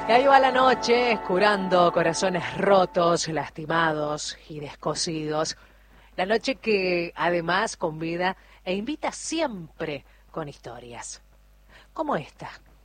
Y ahí va la noche, curando corazones rotos, lastimados y descosidos. La noche que además convida e invita siempre con historias. Como esta,